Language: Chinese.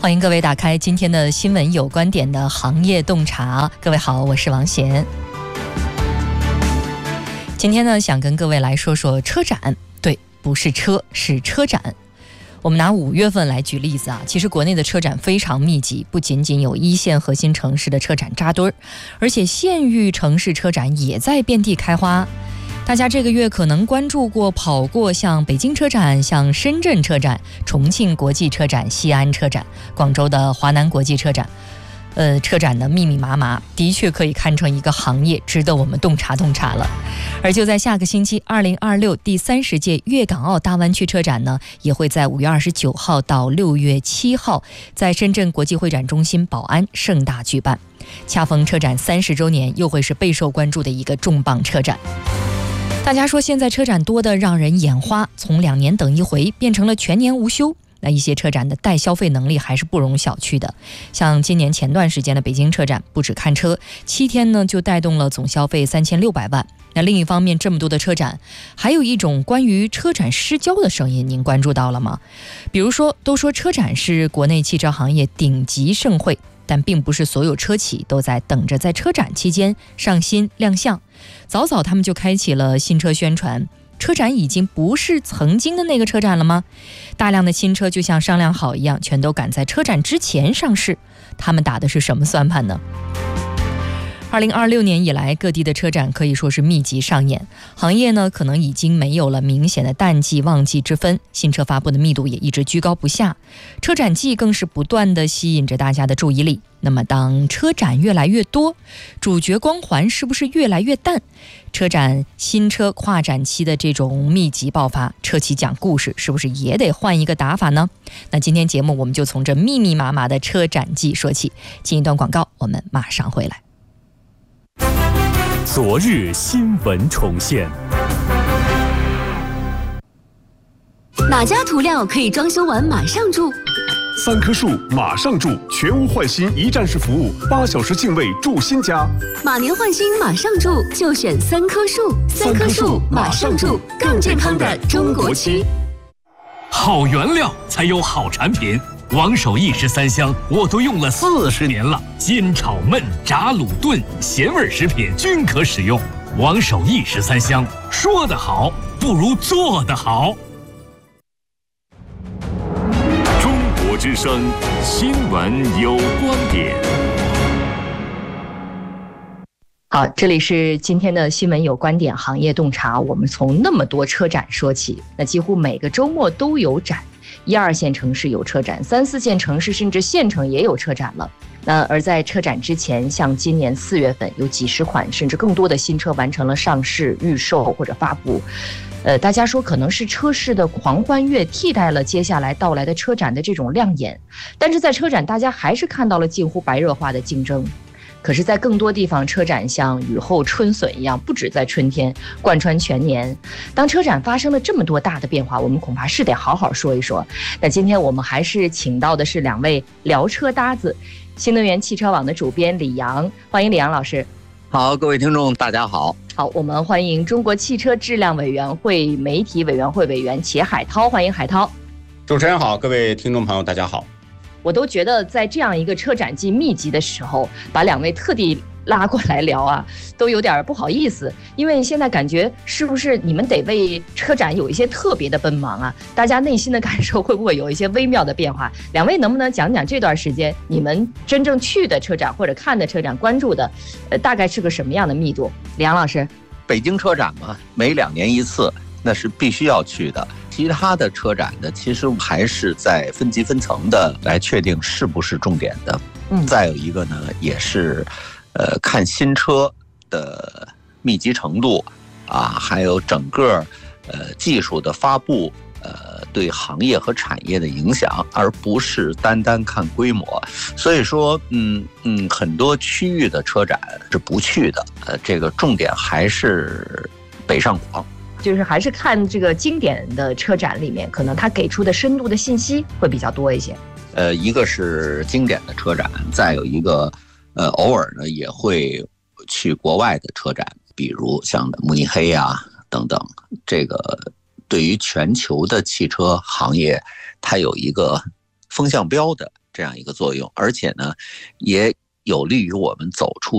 欢迎各位打开今天的新闻有观点的行业洞察。各位好，我是王贤。今天呢，想跟各位来说说车展。对，不是车，是车展。我们拿5月份来举例子啊，其实国内的车展非常密集，不仅仅有一线核心城市的车展扎堆儿，而且县域城市车展也在遍地开花。大家这个月可能关注过、跑过像北京车展、像深圳车展、重庆国际车展、西安车展、广州的华南国际车展。车展的密密麻麻，的确可以看成一个行业，值得我们洞察洞察了。而就在下个星期，2026第30届粤港澳大湾区车展呢，也会在5月29号到6月7号，在深圳国际会展中心宝安盛大举办。恰逢车展30周年，又会是备受关注的一个重磅车展。大家说现在车展多得让人眼花，从2年等一回变成了全年无休。那一些车展的带消费能力还是不容小觑的，像今年前段时间的北京车展，不止看车，7天呢就带动了总消费3600万。那另一方面，这么多的车展，还有一种关于车展失焦的声音，您关注到了吗？比如说，都说车展是国内汽车行业顶级盛会，但并不是所有车企都在等着在车展期间上新亮相，早早他们就开启了新车宣传。车展已经不是曾经的那个车展了吗？大量的新车就像商量好一样，全都赶在车展之前上市，他们打的是什么算盘呢？2026年以来，各地的车展可以说是密集上演，行业呢可能已经没有了明显的淡季旺季之分，新车发布的密度也一直居高不下，车展季更是不断地吸引着大家的注意力。那么当车展越来越多，主角光环是不是越来越淡？车展新车跨展期的这种密集爆发，车企讲故事是不是也得换一个打法呢？那今天节目我们就从这密密麻麻的车展季说起，进一段广告，我们马上回来。 昨日新闻重现。 哪家涂料可以装修完马上住 ？3棵树马上住，全屋换新一站式服务，8小时净位住新家。 马年换新马上住，就选3棵树。3棵树马上住，更健康的中国区。 好原料才有好产品。王守义13香我都用了40年了，煎炒焖炸卤炖咸味食品均可使用。王守义13香，说得好不如做得好。 中国之声新闻有观点。 好，这里是今天的新闻有观点行业洞察。我们从那么多车展说起，那几乎每个周末都有展，1、2线城市有车展，3、4线城市甚至县城也有车展了。那而在车展之前，像今年4月份有几十款甚至更多的新车完成了上市、预售或者发布。大家说可能是车市的狂欢月替代了接下来到来的车展的这种亮眼，但是在车展大家还是看到了近乎白热化的竞争。可是在更多地方，车展像雨后春笋一样，不止在春天，贯穿全年。当车展发生了这么多大的变化，我们恐怕是得好好说一说。那今天我们还是请到的是2位聊车搭子，新能源汽车网的主编李阳，欢迎李阳老师。 好，各位听众大家好。 好，我们欢迎中国汽车质量委员会媒体委员会委员钱海涛，欢迎海涛。 主持人好，各位听众朋友大家好。 我都觉得在这样一个车展季密集的时候，把2位特地拉过来聊啊，都有点不好意思，因为现在感觉是不是你们得为车展有一些特别的奔忙啊？大家内心的感受会不会有一些微妙的变化？2位能不能讲讲这段时间你们真正去的车展或者看的车展关注的，大概是个什么样的密度？李阳老师。 北京车展嘛，每2年一次，那是必须要去的。其他的车展呢，其实还是在分级分层的来确定是不是重点的。再有一个呢，也是看新车的密集程度啊，还有整个技术的发布，对行业和产业的影响，而不是单单看规模。所以说，很多区域的车展是不去的。这个重点还是北上广。 就是还是看这个经典的车展里面，可能它给出的深度的信息会比较多一些。 一个是经典的车展，再有一个偶尔呢也会去国外的车展，比如像慕尼黑啊等等。这个对于全球的汽车行业，它有一个风向标的这样一个作用，而且呢，也有利于我们走出